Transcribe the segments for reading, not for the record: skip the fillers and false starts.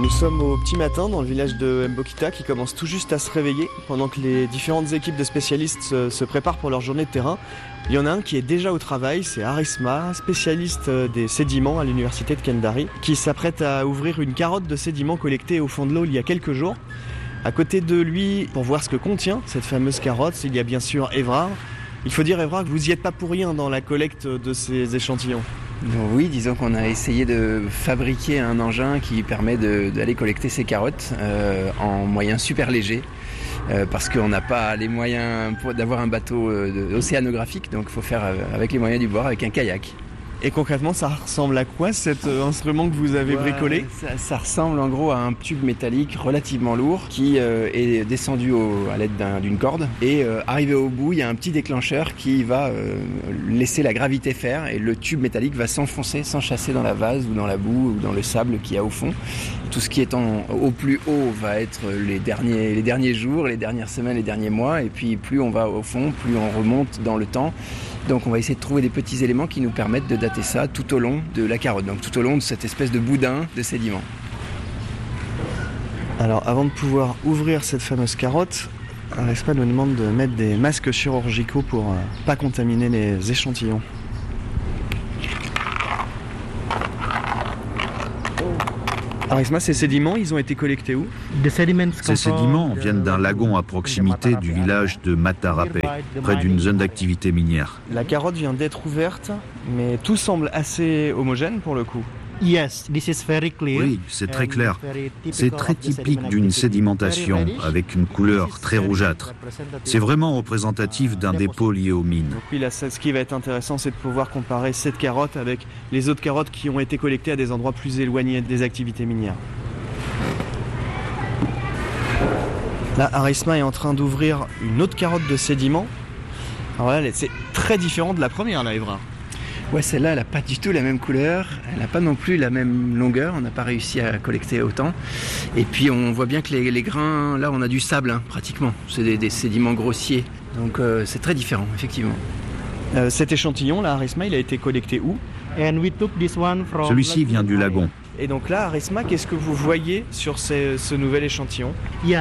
Nous sommes au petit matin dans le village de Mbokita qui commence tout juste à se réveiller pendant que les différentes équipes de spécialistes se préparent pour leur journée de terrain. Il y en a un qui est déjà au travail, c'est Arisma, spécialiste des sédiments à l'université de Kendari, qui s'apprête à ouvrir une carotte de sédiments collectés au fond de l'eau il y a quelques jours. À côté de lui, pour voir ce que contient cette fameuse carotte, il y a bien sûr Évrard. Il faut dire, Évrard, que vous n'y êtes pas pour rien dans la collecte de ces échantillons. Oui, disons qu'on a essayé de fabriquer un engin qui permet d'aller collecter ces carottes en moyens super légers parce qu'on n'a pas les moyens d'avoir un bateau océanographique, donc il faut faire avec les moyens du bord, avec un kayak. Et concrètement, ça ressemble à quoi cet instrument que vous avez bricolé ? Ça ressemble en gros à un tube métallique relativement lourd qui est descendu à l'aide d'une corde et arrivé au bout, il y a un petit déclencheur qui va laisser la gravité faire et le tube métallique va s'enfoncer, s'enchasser dans la vase ou dans la boue ou dans le sable qu'il y a au fond. Tout ce qui est au plus haut va être les derniers jours, les dernières semaines, les derniers mois, et puis plus on va au fond, plus on remonte dans le temps. Donc on va essayer de trouver des petits éléments qui nous permettent de dater ça tout au long de la carotte, donc tout au long de cette espèce de boudin de sédiments. Alors avant de pouvoir ouvrir cette fameuse carotte, Arisma nous demande de mettre des masques chirurgicaux pour pas contaminer les échantillons. Arisma, ces sédiments, ils ont été collectés où ? Ces sédiments viennent d'un lagon à proximité du village de Matarape, près d'une zone d'activité minière. La carotte vient d'être ouverte, mais tout semble assez homogène pour le coup. Oui, c'est très clair. C'est très typique d'une sédimentation avec une couleur très rougeâtre. C'est vraiment représentatif d'un dépôt lié aux mines. Donc oui, là, ce qui va être intéressant, c'est de pouvoir comparer cette carotte avec les autres carottes qui ont été collectées à des endroits plus éloignés des activités minières. Là, Arisma est en train d'ouvrir une autre carotte de sédiments. Alors là, c'est très différent de la première, là, Évrard. Ouais, celle-là, elle n'a pas du tout la même couleur, elle n'a pas non plus la même longueur, on n'a pas réussi à collecter autant. Et puis on voit bien que les grains, là on a du sable pratiquement, c'est des sédiments grossiers, donc c'est très différent effectivement. Cet échantillon, là, Arisma, il a été collecté où ? Celui-ci vient du lagon. Et donc là, Arisma, qu'est-ce que vous voyez sur ce nouvel échantillon ?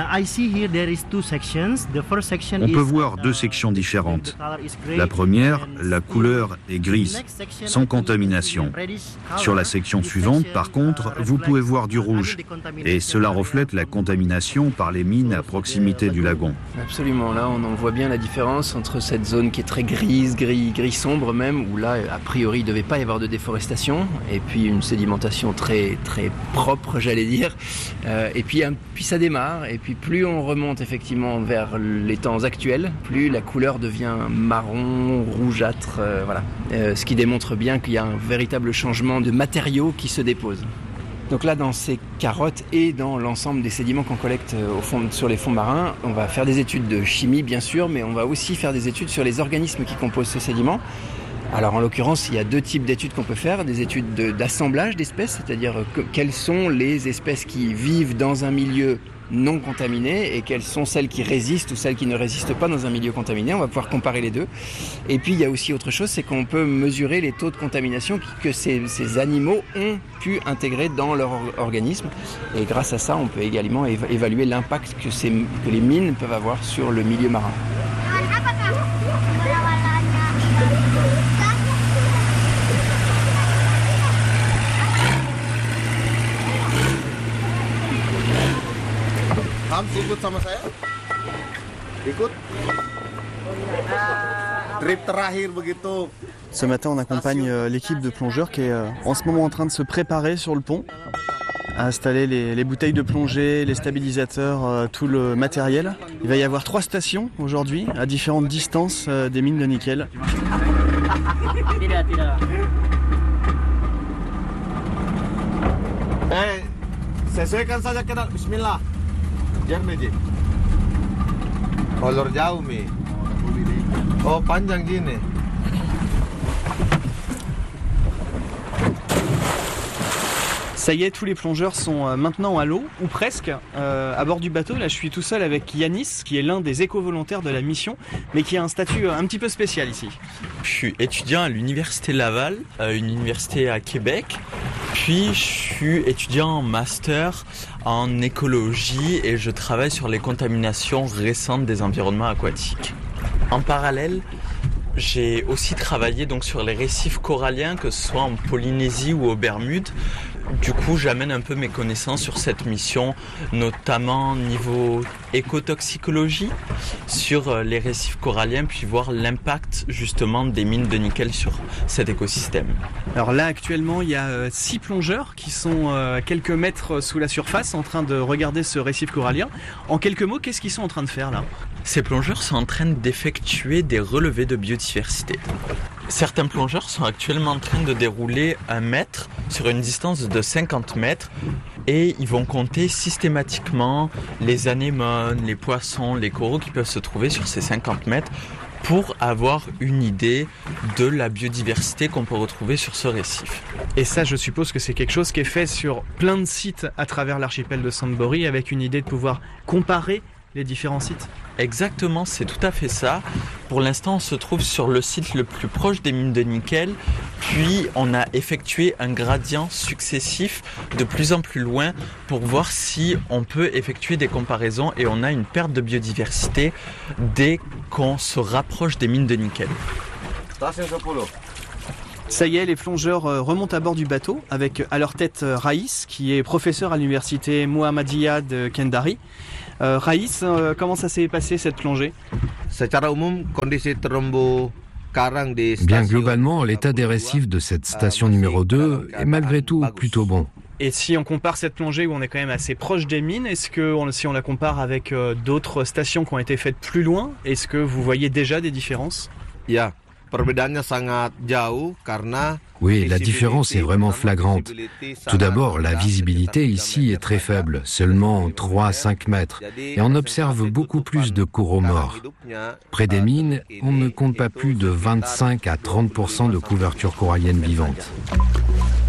On peut voir deux sections différentes. La première, la couleur est grise, sans contamination. Sur la section suivante, par contre, vous pouvez voir du rouge. Et cela reflète la contamination par les mines à proximité du lagon. Absolument, là on en voit bien la différence entre cette zone qui est très gris sombre même, où là, a priori, il ne devait pas y avoir de déforestation, et puis une sédimentation très propre, j'allais dire. Et puis ça démarre, et puis plus on remonte effectivement vers les temps actuels, plus la couleur devient marron, rougeâtre, voilà. Ce qui démontre bien qu'il y a un véritable changement de matériaux qui se déposent. Donc là, dans ces carottes et dans l'ensemble des sédiments qu'on collecte sur les fonds marins, on va faire des études de chimie, bien sûr, mais on va aussi faire des études sur les organismes qui composent ces sédiments. Alors en l'occurrence, il y a deux types d'études qu'on peut faire, des études d'assemblage d'espèces, c'est-à-dire quelles sont les espèces qui vivent dans un milieu non contaminé et quelles sont celles qui résistent ou celles qui ne résistent pas dans un milieu contaminé. On va pouvoir comparer les deux. Et puis il y a aussi autre chose, c'est qu'on peut mesurer les taux de contamination que ces animaux ont pu intégrer dans leur organisme. Et grâce à ça, on peut également évaluer l'impact que les mines peuvent avoir sur le milieu marin. Ikut sama saya. Ikut. Trip terakhir begitu. Ce matin, on accompagne l'équipe de plongeurs qui est en ce moment en train de se préparer sur le pont à installer les bouteilles de plongée, les stabilisateurs, tout le matériel. Il va y avoir 3 stations aujourd'hui à différentes distances des mines de nickel. Sesuaikan saja kita. Bismillah. Jangan meje. Kolor jauh mi. Oh panjang gini. Ça y est, tous les plongeurs sont maintenant à l'eau, ou presque, à bord du bateau. Là, je suis tout seul avec Yanis, qui est l'un des éco-volontaires de la mission, mais qui a un statut un petit peu spécial ici. Je suis étudiant à l'Université Laval, une université à Québec. Puis, je suis étudiant en master en écologie et je travaille sur les contaminations récentes des environnements aquatiques. En parallèle, j'ai aussi travaillé donc sur les récifs coralliens, que ce soit en Polynésie ou aux Bermudes. Du coup, j'amène un peu mes connaissances sur cette mission, notamment niveau écotoxicologie, sur les récifs coralliens, puis voir l'impact justement des mines de nickel sur cet écosystème. Alors là, actuellement, il y a 6 plongeurs qui sont à quelques mètres sous la surface en train de regarder ce récif corallien. En quelques mots, qu'est-ce qu'ils sont en train de faire là ? Ces plongeurs sont en train d'effectuer des relevés de biodiversité. Certains plongeurs sont actuellement en train de dérouler 1 mètre sur une distance de 50 mètres et ils vont compter systématiquement les anémones, les poissons, les coraux qui peuvent se trouver sur ces 50 mètres pour avoir une idée de la biodiversité qu'on peut retrouver sur ce récif. Et ça, je suppose que c'est quelque chose qui est fait sur plein de sites à travers l'archipel de Santborrý avec une idée de pouvoir comparer les différents sites. Exactement, c'est tout à fait ça. Pour l'instant, on se trouve sur le site le plus proche des mines de nickel, puis on a effectué un gradient successif de plus en plus loin pour voir si on peut effectuer des comparaisons et on a une perte de biodiversité dès qu'on se rapproche des mines de nickel. Ça y est, les plongeurs remontent à bord du bateau avec à leur tête Raïs, qui est professeur à l'université Muhammadiyah de Kendari. Raïs, comment ça s'est passé cette plongée ? Bien globalement, l'état des récifs de cette station numéro 2 est malgré tout plutôt bon. Et si on compare cette plongée où on est quand même assez proche des mines, est-ce que si on la compare avec d'autres stations qui ont été faites plus loin, est-ce que vous voyez déjà des différences ? Oui, la différence est vraiment flagrante. Tout d'abord, la visibilité ici est très faible, seulement 3 à 5 mètres, et on observe beaucoup plus de coraux morts. Près des mines, on ne compte pas plus de 25 à 30% de couverture corallienne vivante.